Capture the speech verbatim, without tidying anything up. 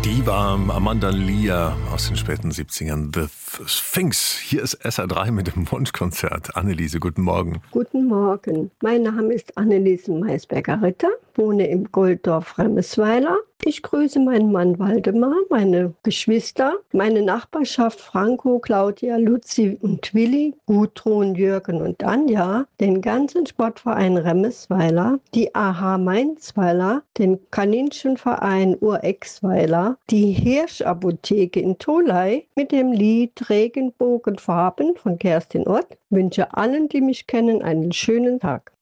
Die war Amanda Lear aus den späten siebzigern. The Sphinx. Hier ist S R drei mit dem Wunschkonzert. Anneliese, guten Morgen. Guten Morgen. Mein Name ist Anneliese Maisberger-Ritter, wohne im Golddorf Remmisweiler. Ich grüße meinen Mann Waldemar, meine Geschwister, meine Nachbarschaft Franco, Claudia, Luzi und Willi, Gudrun, Jürgen und Anja, den ganzen Sportverein Remmisweiler, die A H Mainzweiler, den Kaninchenverein Urexweiler, die Hirschapotheke in Tholey mit dem Lied Regenbogenfarben von Kerstin Ott. Wünsche allen, die mich kennen, einen schönen Tag.